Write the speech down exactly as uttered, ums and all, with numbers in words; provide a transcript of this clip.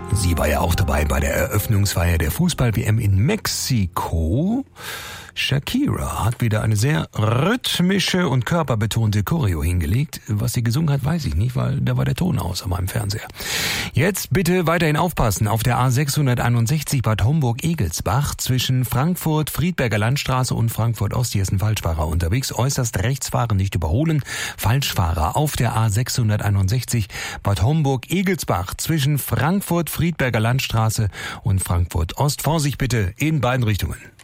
Sie war ja auch dabei bei der Eröffnungsfeier der Fußball-W M in Mexiko. Shakira hat wieder eine sehr rhythmische und körperbetonte Choreo hingelegt. Was sie gesungen hat, weiß ich nicht, weil da war der Ton aus an meinem Fernseher. Jetzt bitte weiterhin aufpassen. Auf der A sechshunderteinundsechzig Bad Homburg-Egelsbach zwischen Frankfurt, Friedberger Landstraße und Frankfurt Ost. Hier ist ein Falschfahrer unterwegs. Äußerst rechts fahren, nicht überholen. Falschfahrer auf der A sechshunderteinundsechzig Bad Homburg-Egelsbach zwischen Frankfurt, Friedberger Landstraße und Frankfurt Ost. Vorsicht bitte in beiden Richtungen.